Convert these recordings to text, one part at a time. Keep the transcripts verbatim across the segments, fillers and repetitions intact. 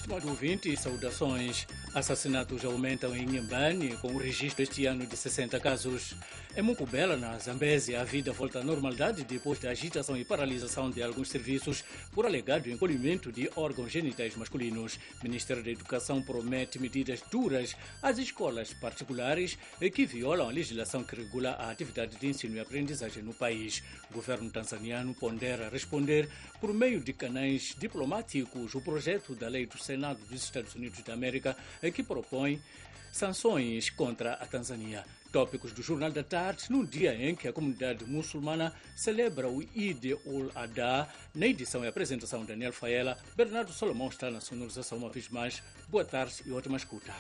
Estimado ouvinte, saudações. Assassinatos aumentam em Inhambane, com o registro este ano de sessenta casos. Em Mucubela, na Zambésia, a vida volta à normalidade depois da agitação e paralisação de alguns serviços por alegado encolhimento de órgãos genitais masculinos. O Ministério da Educação promete medidas duras às escolas particulares que violam a legislação que regula a atividade de ensino e aprendizagem no país. O governo tanzaniano pondera responder por meio de canais diplomáticos o projeto da lei do Senado dos Estados Unidos da América que propõe sanções contra a Tanzânia. Tópicos do Jornal da Tarde, num dia em que a comunidade muçulmana celebra o Eid al-Adha. Na edição e apresentação de Daniel Faela, Bernardo Salomão está na sonorização uma vez mais. Boa tarde e ótima escuta.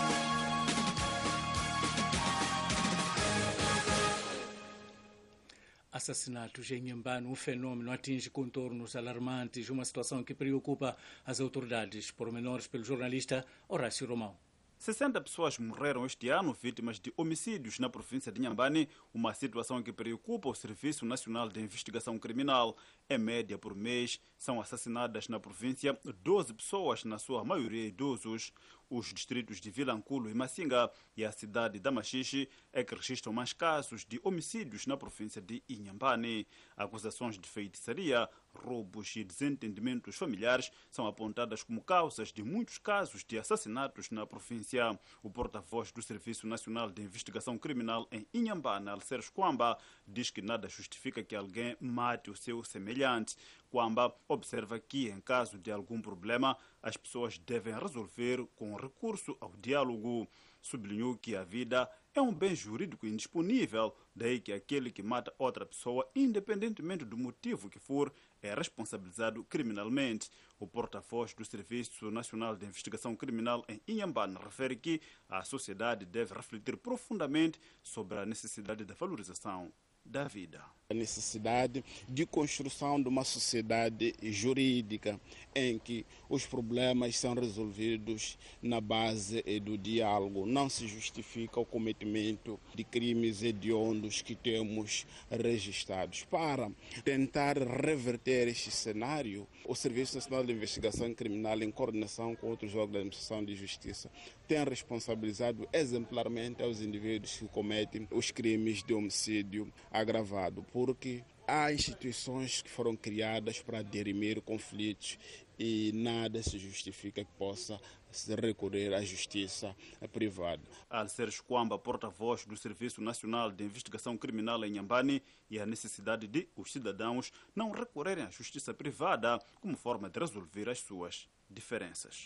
Assassinatos em Inhambane, um fenômeno atinge contornos alarmantes, uma situação que preocupa as autoridades. Pormenores pelo jornalista Horácio Romão. sessenta pessoas morreram este ano vítimas de homicídios na província de Inhambane, uma situação que preocupa o Serviço Nacional de Investigação Criminal. Em média, por mês, são assassinadas na província doze pessoas, na sua maioria idosos. Os distritos de Vilanculo e Massinga e a cidade da Machixe é que registram mais casos de homicídios na província de Inhambane. Acusações de feitiçaria, roubos e desentendimentos familiares são apontadas como causas de muitos casos de assassinatos na província. O porta-voz do Serviço Nacional de Investigação Criminal em Inhambane, Alceres Kwamba, diz que nada justifica que alguém mate o seu semelhante. Kwamba observa que, em caso de algum problema, as pessoas devem resolver com recurso ao diálogo. Sublinhou que a vida é um bem jurídico indisponível, daí que aquele que mata outra pessoa, independentemente do motivo que for, é responsabilizado criminalmente. O porta-voz do Serviço Nacional de Investigação Criminal em Inhambane refere que a sociedade deve refletir profundamente sobre a necessidade da valorização da vida. A necessidade de construção de uma sociedade jurídica em que os problemas são resolvidos na base do diálogo. Não se justifica o cometimento de crimes hediondos que temos registrados. Para tentar reverter este cenário, o Serviço Nacional de Investigação Criminal, em coordenação com outros órgãos da administração de justiça, tem responsabilizado exemplarmente aos indivíduos que cometem os crimes de homicídio agravado, porque há instituições que foram criadas para dirimir conflitos e nada se justifica que possa se recorrer à justiça privada. Alceres Kwamba, porta-voz do Serviço Nacional de Investigação Criminal em Inhambane, e a necessidade de os cidadãos não recorrerem à justiça privada como forma de resolver as suas diferenças.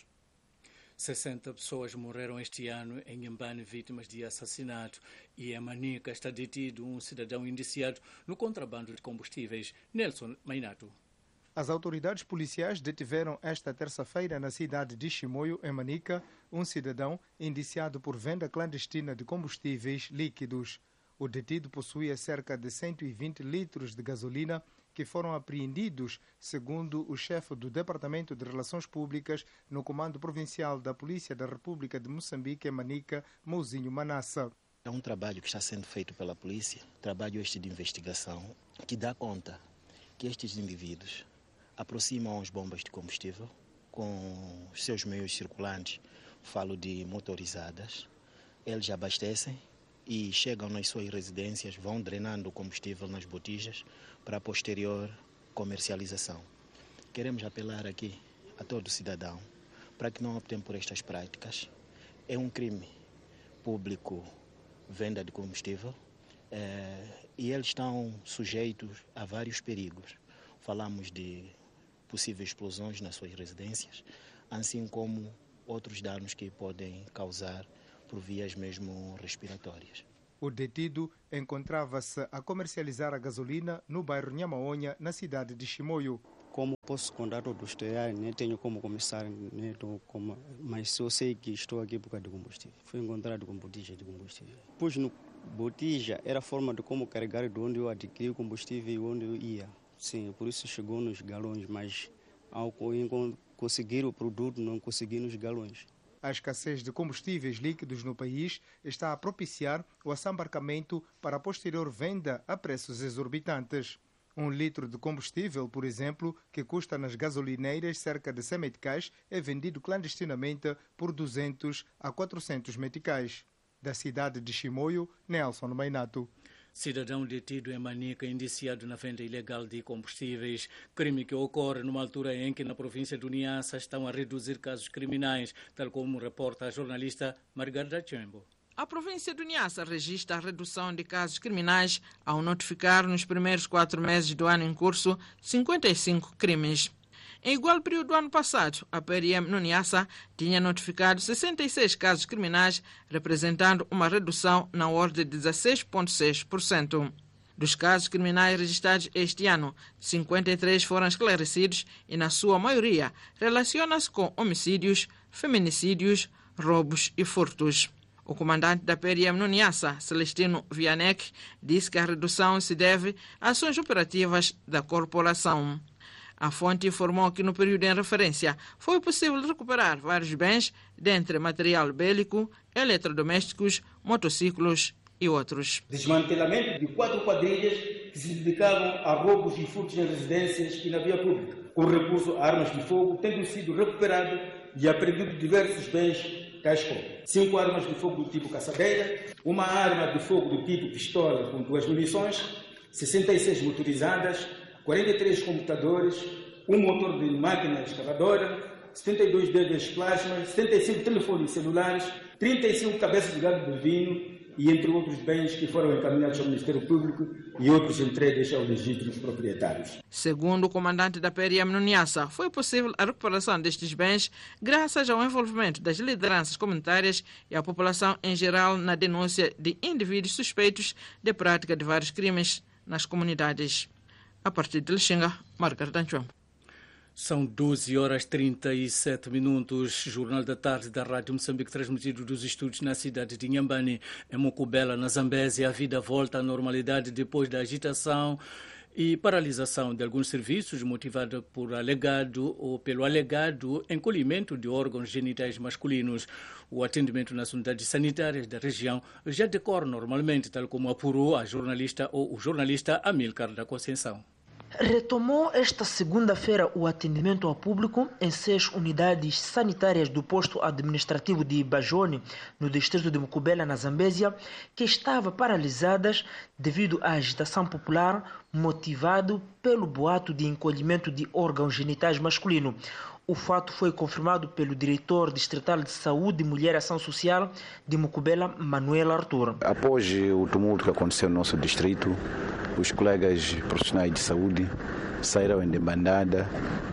sessenta pessoas morreram este ano em Inhambane vítimas de assassinato, e em Manica está detido um cidadão indiciado no contrabando de combustíveis. Nelson Mainato. As autoridades policiais detiveram esta terça-feira na cidade de Chimoio, em Manica, um cidadão indiciado por venda clandestina de combustíveis líquidos. O detido possuía cerca de cento e vinte litros de gasolina que foram apreendidos, segundo o chefe do Departamento de Relações Públicas no Comando Provincial da Polícia da República de Moçambique, em Manica, Mouzinho Manassa. É um trabalho que está sendo feito pela polícia, trabalho este de investigação, que dá conta que estes indivíduos aproximam as bombas de combustível com os seus meios circulantes, falo de motorizadas, eles abastecem e chegam nas suas residências, vão drenando o combustível nas botijas para a posterior comercialização. Queremos apelar aqui a todo cidadão para que não optem por estas práticas. É um crime público, venda de combustível, é, e eles estão sujeitos a vários perigos. Falamos de possíveis explosões nas suas residências, assim como outros danos que podem causar por vias mesmo respiratórias. O detido encontrava-se a comercializar a gasolina no bairro Nhamaonha, na cidade de Chimoio. Como posso contar todos os dias, nem tenho como começar, nem tô como, mas eu sei que estou aqui por causa de combustível. Fui encontrado com botija de combustível. Pois no botija era a forma de como carregar de onde eu adquiri o combustível e onde eu ia. Sim, por isso chegou nos galões, mas ao conseguir o produto não consegui nos galões. A escassez de combustíveis líquidos no país está a propiciar o assambarcamento para a posterior venda a preços exorbitantes. Um litro de combustível, por exemplo, que custa nas gasolineiras cerca de cem meticais, é vendido clandestinamente por duzentos a quatrocentos meticais. Da cidade de Chimoio, Nelson Mainato. Cidadão detido em Manica, indiciado na venda ilegal de combustíveis. Crime que ocorre numa altura em que na província do Niassa estão a reduzir casos criminais, tal como reporta a jornalista Margarida Chembo. A província do Niassa registra a redução de casos criminais ao notificar nos primeiros quatro meses do ano em curso cinquenta e cinco crimes. Em igual período do ano passado, a P R M no Niassa tinha notificado sessenta e seis casos criminais, representando uma redução na ordem de dezesseis vírgula seis por cento. Dos casos criminais registrados este ano, cinquenta e três foram esclarecidos e, na sua maioria, relaciona-se com homicídios, feminicídios, roubos e furtos. O comandante da P R M no Niassa, Celestino Vianec, disse que a redução se deve a ações operativas da corporação. A fonte informou que no período em referência foi possível recuperar vários bens, dentre material bélico, eletrodomésticos, motociclos e outros. Desmantelamento de quatro quadrilhas que se dedicavam a roubos e furtos em residências e na via pública, com recurso a armas de fogo, tendo sido recuperado e apreendido diversos bens tais como cinco armas de fogo do tipo caçadeira, uma arma de fogo do tipo pistola com duas munições, sessenta e seis motorizadas, quarenta e três computadores, um motor de máquina escavadora, setenta e dois dedos plasmas, setenta e cinco telefones celulares, trinta e cinco cabeças de gado bovino e entre outros bens que foram encaminhados ao Ministério Público e outros entregues aos legítimos proprietários. Segundo o comandante da P R M no Niassa, foi possível a recuperação destes bens graças ao envolvimento das lideranças comunitárias e a população em geral na denúncia de indivíduos suspeitos de prática de vários crimes nas comunidades. A partir de Lixinga, Margarida Chembo. São doze horas e trinta e sete minutos. Jornal da Tarde da Rádio Moçambique, transmitido dos estúdios na cidade de Inhambane, em Mocubela, na Zambésia. A vida volta à normalidade depois da agitação e paralisação de alguns serviços, motivada por alegado ou pelo alegado encolhimento de órgãos genitais masculinos. O atendimento nas unidades sanitárias da região já decorre normalmente, tal como apurou a jornalista ou o jornalista Amílcar da Conceição. Retomou esta segunda-feira o atendimento ao público em seis unidades sanitárias do posto administrativo de Bajone, no distrito de Mocubela, na Zambésia, que estavam paralisadas devido à agitação popular motivado pelo boato de encolhimento de órgãos genitais masculinos. O fato foi confirmado pelo diretor distrital de Saúde e Mulher e Ação Social de Mocubela, Manuel Artur. Após o tumulto que aconteceu no nosso distrito, os colegas profissionais de saúde saíram em debandada,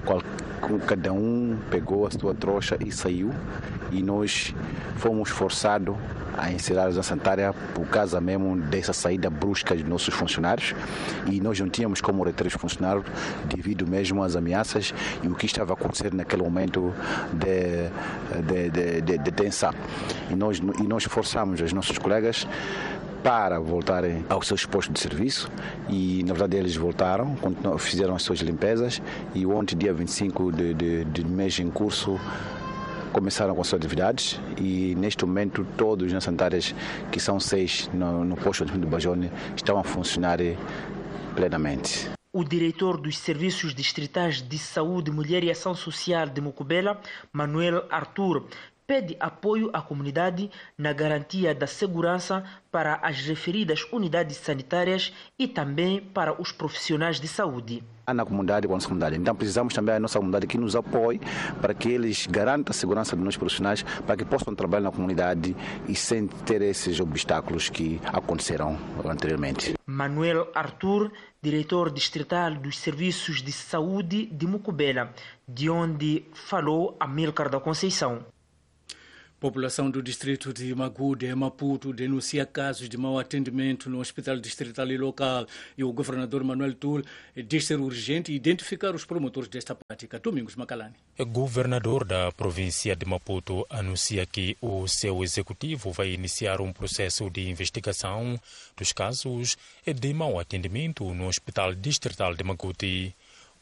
cada um pegou a sua trouxa e saiu, e nós fomos forçados a encerrar a sanitária por causa mesmo dessa saída brusca de nossos funcionários, e nós não tínhamos como reter os funcionários devido mesmo às ameaças e o que estava acontecendo naquele momento de, de, de, de, de tensão. E nós, e nós forçamos os nossos colegas para voltarem aos seus postos de serviço, e na verdade eles voltaram, fizeram as suas limpezas, e ontem, dia vinte e cinco de, de, de mês em curso, começaram com as suas atividades, e neste momento todos nas sanitárias, que são seis no, no posto de Bajone, estão a funcionar plenamente. O diretor dos Serviços Distritais de Saúde, Mulher e Ação Social de Mocubela, Manuel Artur, pede apoio à comunidade na garantia da segurança para as referidas unidades sanitárias e também para os profissionais de saúde. Na comunidade, com a nossa comunidade. Então precisamos também da nossa comunidade que nos apoie para que eles garantam a segurança dos nossos profissionais, para que possam trabalhar na comunidade e sem ter esses obstáculos que aconteceram anteriormente. Manuel Artur, diretor distrital dos Serviços de Saúde de Mocubela, de onde falou Amílcar da Conceição. População do distrito de Magude, em Maputo, denuncia casos de mau atendimento no hospital distrital e local, e o governador Manuel Tul diz ser urgente identificar os promotores desta prática. Domingos Macalani. O governador da província de Maputo anuncia que o seu executivo vai iniciar um processo de investigação dos casos de mau atendimento no hospital distrital de Magude.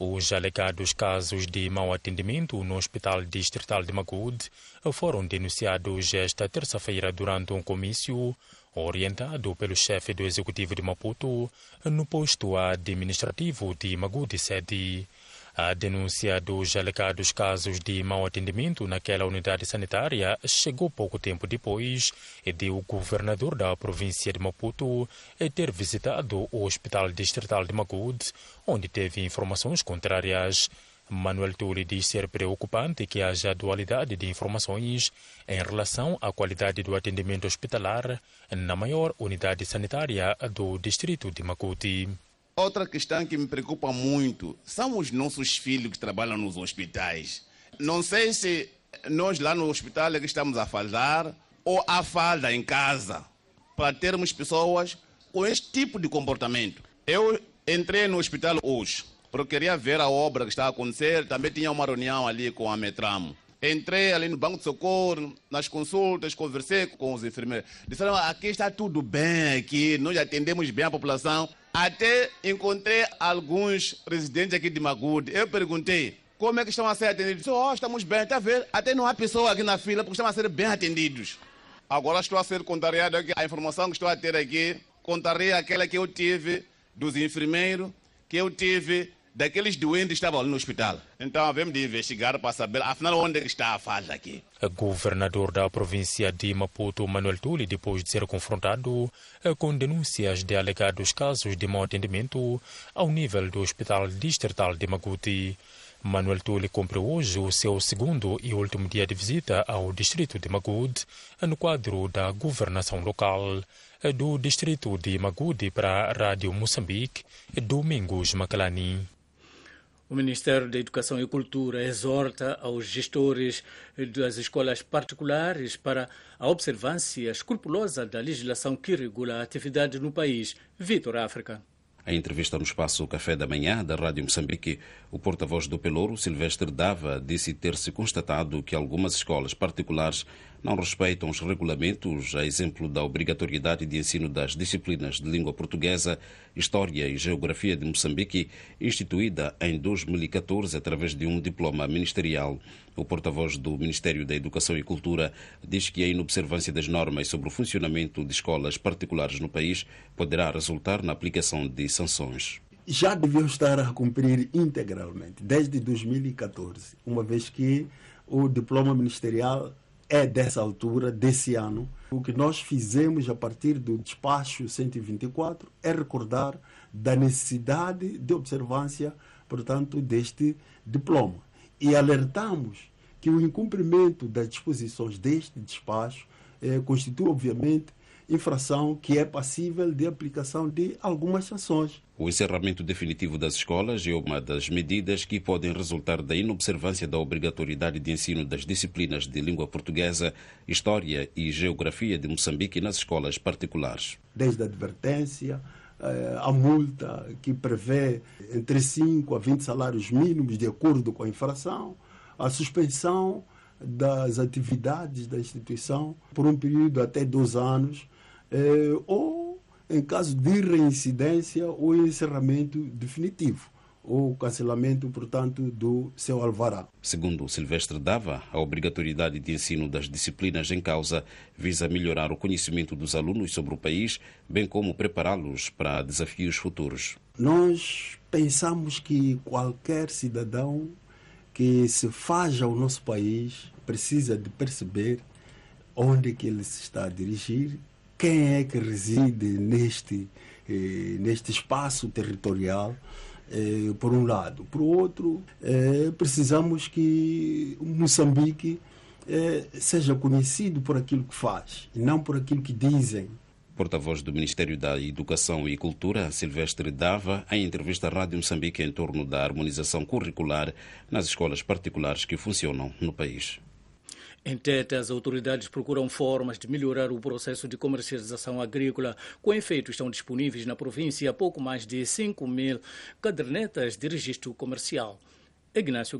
Os alegados casos de mau atendimento no Hospital Distrital de Magude foram denunciados esta terça-feira durante um comício orientado pelo chefe do Executivo de Maputo no posto administrativo de Magude sede. A denúncia dos alegados casos de mau atendimento naquela unidade sanitária chegou pouco tempo depois de o governador da província de Maputo ter visitado o Hospital Distrital de Magude, onde teve informações contrárias. Manuel Tuli diz ser preocupante que haja dualidade de informações em relação à qualidade do atendimento hospitalar na maior unidade sanitária do distrito de Makuti. Outra questão que me preocupa muito são os nossos filhos que trabalham nos hospitais. Não sei se nós lá no hospital é que estamos a falhar ou a falha em casa para termos pessoas com este tipo de comportamento. Eu entrei no hospital hoje porque queria ver a obra que está a acontecer. Também tinha uma reunião ali com a Metramo. Entrei ali no banco de socorro, nas consultas, conversei com os enfermeiros. Disseram, aqui está tudo bem, aqui nós atendemos bem a população. Até encontrei alguns residentes aqui de Magude. Eu perguntei, como é que estão a ser atendidos? Oh, estamos bem, está a ver? Até não há pessoa aqui na fila porque estão a ser bem atendidos. Agora estou a ser contrariado aqui. A informação que estou a ter aqui, contraria aquela que eu tive dos enfermeiros, que eu tive daqueles doentes que estavam ali no hospital. Então, havemos de investigar para saber, afinal, onde é que está a falha aqui. O governador da província de Maputo, Manuel Tuli, depois de ser confrontado com denúncias de alegados casos de mau atendimento ao nível do Hospital Distrital de Maguti. Manuel Tuli cumpriu hoje o seu segundo e último dia de visita ao distrito de Magude, no quadro da governação local. Do distrito de Magude para a Rádio Moçambique, Domingos Macalani. O Ministério da Educação e Cultura exorta aos gestores das escolas particulares para a observância escrupulosa da legislação que regula a atividade no país. Vitor África. Em entrevista no espaço Café da Manhã da Rádio Moçambique, o porta-voz do Pelouro, Silvestre Dava, disse ter-se constatado que algumas escolas particulares não respeitam os regulamentos, a exemplo da obrigatoriedade de ensino das disciplinas de língua portuguesa, História e Geografia de Moçambique, instituída em dois mil e catorze através de um diploma ministerial. O porta-voz do Ministério da Educação e Cultura diz que a inobservância das normas sobre o funcionamento de escolas particulares no país poderá resultar na aplicação de sanções. Já deviam estar a cumprir integralmente, desde dois mil e catorze, uma vez que o diploma ministerial é dessa altura, desse ano. O que nós fizemos a partir do despacho cento e vinte e quatro é recordar da necessidade de observância, portanto, deste diploma. E alertamos que o incumprimento das disposições deste despacho eh, constitui, obviamente, infração que é passível de aplicação de algumas sanções. O encerramento definitivo das escolas é uma das medidas que podem resultar da inobservância da obrigatoriedade de ensino das disciplinas de língua portuguesa, História e Geografia de Moçambique nas escolas particulares. Desde a advertência, a multa que prevê entre cinco a vinte salários mínimos de acordo com a infração, a suspensão das atividades da instituição por um período até dois anos, eh, ou, em caso de reincidência, o encerramento definitivo, ou cancelamento, portanto, do seu alvará. Segundo Silvestre Dava, a obrigatoriedade de ensino das disciplinas em causa visa melhorar o conhecimento dos alunos sobre o país, bem como prepará-los para desafios futuros. Nós pensamos que qualquer cidadão que se faz ao nosso país precisa de perceber onde que ele se está a dirigir, quem é que reside neste, eh, neste espaço territorial, eh, por um lado. Por outro, eh, precisamos que Moçambique eh, seja conhecido por aquilo que faz e não por aquilo que dizem. Porta-voz do Ministério da Educação e Cultura, Silvestre Dava, em entrevista à Rádio Moçambique em torno da harmonização curricular nas escolas particulares que funcionam no país. Em Tete, as autoridades procuram formas de melhorar o processo de comercialização agrícola. Com efeito, estão disponíveis na província pouco mais de cinco mil cadernetas de registro comercial. Ignácio